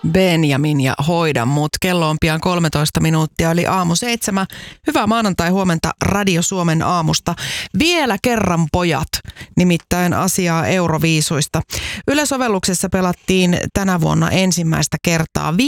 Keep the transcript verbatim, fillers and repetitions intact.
Benjamin ja Hoida mut. Kello on pian kolmetoista minuuttia, eli aamu seitsemän. Hyvää maanantai huomenta Radio Suomen aamusta. Vielä kerran pojat, nimittäin asiaa Euroviisuista. Yle-sovelluksessa pelattiin tänä vuonna ensimmäistä kertaa